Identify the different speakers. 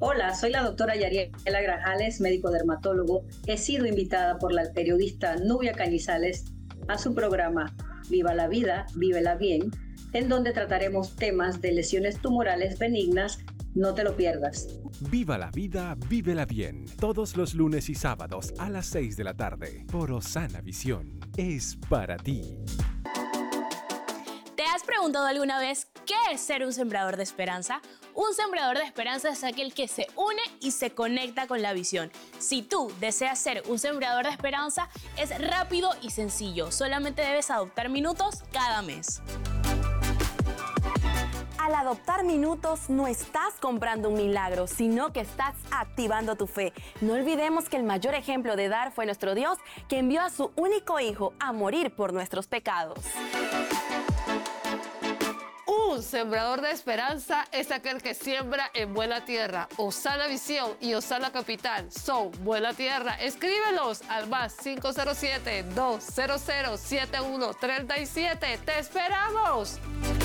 Speaker 1: Hola, soy la doctora Yariela Grajales, médico dermatólogo. He sido invitada por la periodista Nubia Cañizales a su programa Viva la Vida, Vívela Bien, en donde trataremos temas de lesiones tumorales benignas. No te lo pierdas.
Speaker 2: Viva la vida, vívela bien. Todos los lunes y sábados a las 6 de la tarde por Osana Visión. Es para ti.
Speaker 3: ¿Te has preguntado alguna vez qué es ser un sembrador de esperanza? Un sembrador de esperanza es aquel que se une y se conecta con la visión. Si tú deseas ser un sembrador de esperanza, es rápido y sencillo. Solamente debes adoptar minutos cada mes.
Speaker 4: Al adoptar minutos no estás comprando un milagro, sino que estás activando tu fe. No olvidemos que el mayor ejemplo de dar fue nuestro Dios, que envió a su único hijo a morir por nuestros pecados.
Speaker 5: Un sembrador de esperanza es aquel que siembra en buena tierra. Osana Visión y Osana Capital son buena tierra. Escríbelos al más 507-200-7137. ¡Te esperamos!